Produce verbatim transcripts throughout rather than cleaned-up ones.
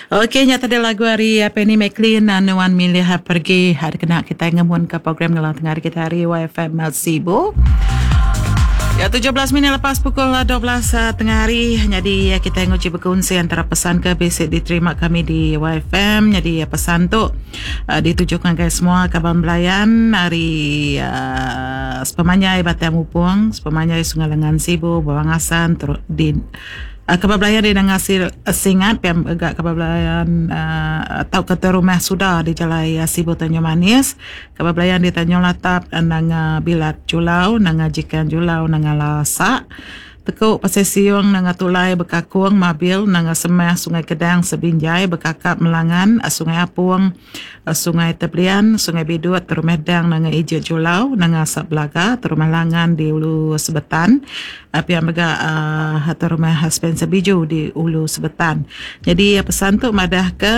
Okey, nyata dia lagu hari Penny McLean dan Nuan milih pergi hari kena kita ngemun ke program dalam tengah hari kita hari Y F M Melsibo. Ya, tujuh belas minit lepas pukul dua belas uh, tengah hari. Jadi ya, kita nguci berkongsi antara pesan ke basic diterima kami di Y F M. Jadi ya, pesan tu uh, ditujukan ke semua kawan belayan hari uh, sepemanyai Batam Upung, sepemanyai Sungai Lengan Sibu, Bawangasan, terus di Uh, kebablayan dia nak ngasih uh, singat yang agak kebablayan uh, atau kata rumah sudah di Jalai uh, Sibu Tanjung Manis. Kebablayan di Tanjung Latap nang uh, bilat julau, nang jikan julau, nang lasak. Tekuk pasai siung nang tulai bekakung mabil nang semah Sungai Kedang Sebinjai bekakap Melangan, Sungai Apung, Sungai Teblian, Sungai Bidut, Terumedang nang Ijit Julau, nang Sablaga, Terumalangan di Ulu Sebetan, api yang bega uh, Terumah Spencer Biju di Ulu Sebetan. Jadi pesan tu madah ke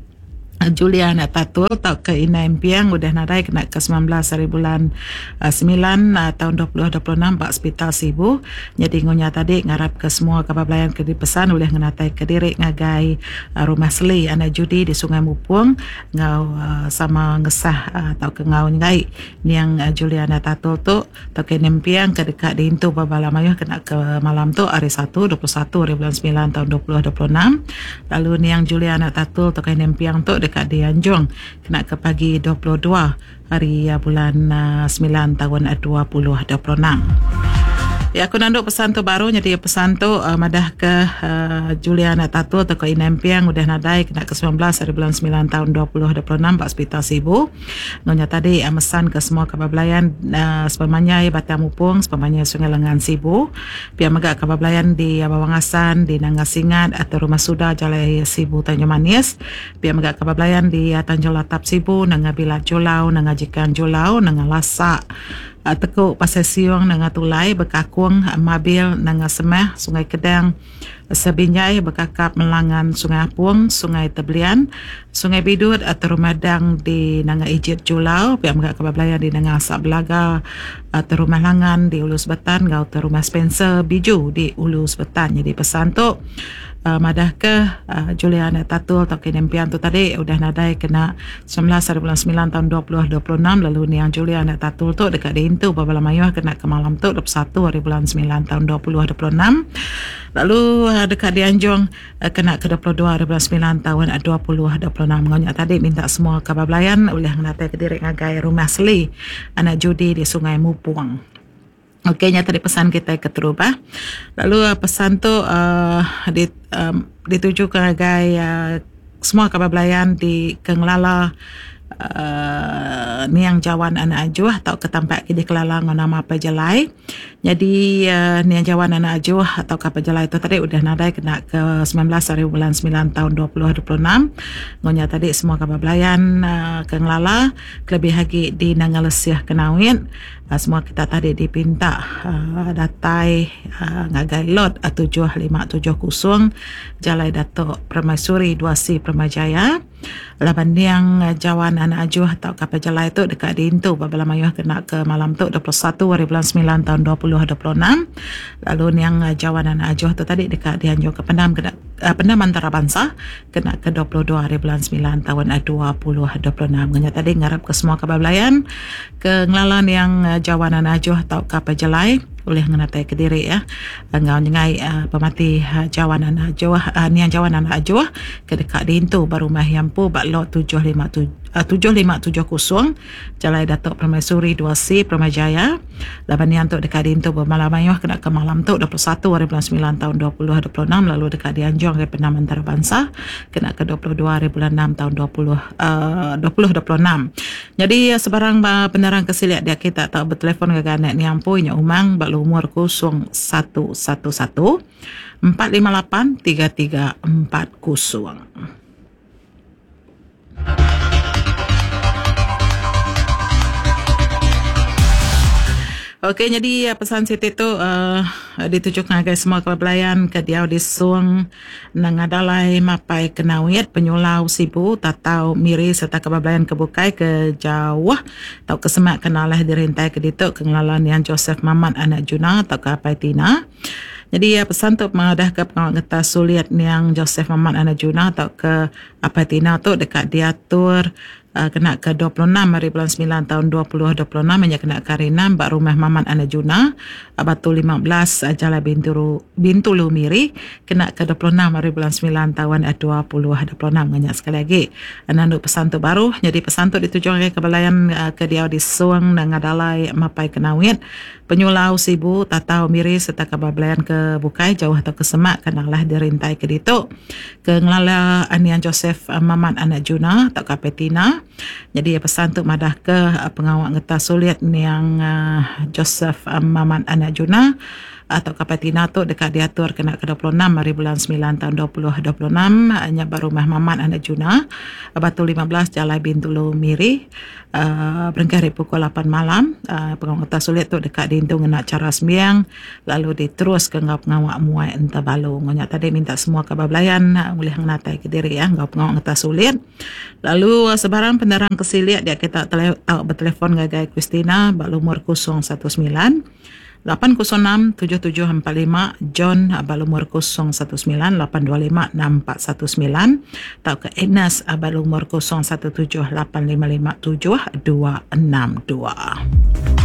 Juliana Tatul tau ke Ina Impiang udah nadai kena ke sembilan belas hari bulan uh, sembilan uh, tahun dua ribu dua puluh enam Pak Hospital Sibu. Jadi ngunya tadi ngarap ke semua kapablayan ke dipesan boleh ngenatai ke diri ngagai uh, rumah seli anak judi di Sungai Mupung ngau uh, sama ngesah uh, tau ke ngau ngai niang uh, Juliana Tatul tu tau ke Impiang ke dekat di Intu Babala Mayuh kena ke malam tu hari satu dua puluh satu hari bulan sembilan tahun dua ribu dua puluh enam. Lalu niang Juliana Tatul tau ke Impiang tu dekat di Anjung kena ke pagi dua puluh dua hari uh, bulan uh, sembilan tahun dua ribu dua puluh enam. Ya, aku nanduk pesan tu baru. Jadi pesan tu uh, madah ke uh, Juliana Tatul atau ke Ina Impiang udah nadai kena ke sembilan belas hari bulan sembilan tahun dua ribu dua puluh enam Pak Hospital Sibu. Nonya tadi uh, mesan ke semua kapablayan uh, sepemanyai Batam Upung, sepemanyai Sungai Lengan Sibu, pihak megak kapablayan di uh, Bawangasan, di Nangasingat atau Rumah Sudah Jalai Sibu Tanjung Manis, pihak megak kapablayan di uh, Tanjung Latap Sibu, Nangabilat Julau, Nangajikan Julau, Nangalasak, Uh, tekuk pasai siung nang tulai bekakung uh, mabil nang semah Sungai Kedang Sebinjai bekakap Melangan, Sungai Apung, Sungai Teblian, Sungai Bidut atau Rumedang di nang Ijit Julau, pihak megak kebablayan di nang Sablaga atau Rumah Langan di Ulu Sebetan, gau atau Rumah Spencer Biju di Ulu Sebetan. Jadi pesan tu Uh, madah ke uh, Juliana Tatul atau Kenempian tu tadi udah nadai kena sembilan belas hari bulan sembilan tahun dua ribu dua puluh enam. Lalu ni yang Juliana Tatul tu dekat di Intu Babala Mayuh kena ke malam tu dua puluh satu hari bulan sembilan tahun dua ribu dua puluh enam. Lalu uh, dekat di Anjung uh, kena ke dua puluh dua hari bulan sembilan tahun dua ribu dua puluh enam. Mengonyak tadi minta semua kabablayan boleh ngenatai ke diri ngagai rumah seli anak judi di Sungai Mupung. Okey, nyata di pesan kita keterubah. Lalu uh, pesan tu uh, di, um, dituju ke gaya uh, semua kabablayan di Kenglala uh, niang Jawan anak ajuh atau ke tempat di Kelala nama Pejelai. Jadi uh, niang Jawan anak ajuh atau ke Pejelai itu tadi udah nadai kena ke sembilan belas hari bulan sembilan tahun dua ribu dua puluh enam. Ngonya tadi semua kabablayan uh, Kenglala lebih lagi di Nangalesiah Kenawin. Uh, semua kita tadi dipinta uh, datai uh, ngagai lot uh, tujuh lima tujuh kosong Jalai Datuk Permaisuri dua C Permajaya. Laban yang uh, Jawan anak ajuh atau kapal Jalai itu dekat di Intu Babala Mayuh kena ke malam tu dua puluh satu hari bulan sembilan tahun dua ribu dua puluh enam. Lalu yang uh, Jawan anak ajuh tu tadi dekat di Anjung ke Pendam kena uh, Pendam Antarabangsa kena ke dua puluh dua hari bulan sembilan tahun dua ribu dua puluh enam. Nganya tadi ngarap ke semua kabablayan ke ngelalan yang uh, Jawanan ajuh atau kapal Jelai boleh ngenatai ke diri ya ngau nyengai uh, pemati uh, Jawanan ajuh uh, niang Jawanan ajuh ke dekat di Intu baru mah yampu bak lot tujuh lima tujuh kosong Jalai Datuk Permaisuri dua C Permajaya. Laban yang tu dekat di Intu Babala Mayuh kena ke malam tu dua puluh satu hari bulan sembilan tahun dua ribu dua puluh enam. Lalu dekat di Anjung ke Pendam Antarabangsa kena ke dua puluh dua hari bulan enam tahun dua ribu dua puluh enam. Jadi sebarang penerang kesiliat dia kita tak bertelefon ke ganet ni ampu nya umang bak umur kosong satu satu satu empat lima lapan tiga tiga empat kosong. Okey, jadi uh, pesan Siti tu uh, ditujukan ke semua kabablayan ke Diau di Suang nangadalai mapai Kenawit Penyulau Sibu tatau Miri serta kabablayan kebukai ke Jawa atau ke Semak kenalah dirintai ke dituk kengelalan yang Joseph Mamat anak Juna atau ke Apai Tina. Jadi ya pesan tu mengadah ke pengawal getah sulit yang Joseph Mamat Anajuna atau ke Apatina tu dekat diatur uh, kena ke dua puluh enam hari bulan sembilan tahun dua ribu dua puluh enam hanya kena ke hari enam bak rumah Mamat Anajuna uh, Batu lima belas uh, Jalan Bintulu Bintulu Miri kena ke dua puluh enam hari bulan sembilan tahun dua ribu dua puluh enam banyak sekali lagi. Ananduk pesan tu baru jadi pesan tu ditujukan ke belayan uh, ke dia di Suang dan Ngadalai Mapai Kenawit Penyulau Sibu Tatau Miri serta kabablayan ke Bukai jauh atau ke Semak kenanglah dirintai ke ditu ke ngelala Anian Joseph uh, Mamat Anajuna atau Kapetina. Jadi pesan tu madah ke uh, pengawal getah sulit yang uh, Joseph uh, Mamat Anajuna atau Kapatina tu dekat diatur kena ke dua puluh enam hari bulan sembilan tahun dua ribu dua puluh enam hanya baru rumah Mamat Anajuna Batu lima belas Jalan Bintulu Miri uh, berengkari pukul lapan malam uh, pengawal getah sulit tu dekat dintung nak cara sembiang lalu diterus ke ngau pengawal muai entah balu ngonya tadi minta semua kabablayan uh, boleh nganatai ke diri ya ngau pengawal getah sulit lalu uh, sebarang penderang kesiliat dia kita tele, tahu bertelefon gagai Christina bak lumur kosong satu sembilan lapan kosong enam tujuh tujuh empat lima John Abalumur kosong satu sembilan lapan dua lima enam empat satu sembilan atau ke Agnes Abalumur kosong satu tujuh lapan lima lima tujuh dua enam dua.